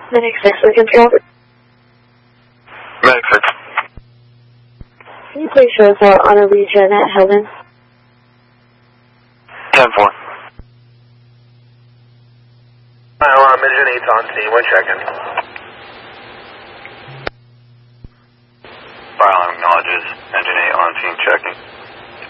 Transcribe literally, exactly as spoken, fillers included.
Medic six, we can go. Medic six. Can you please show us our honor region at Hellman? ten four. Hi, alarm, Mission eight's on scene, we're checking. Fire alarm acknowledges, Engine eight on scene checking.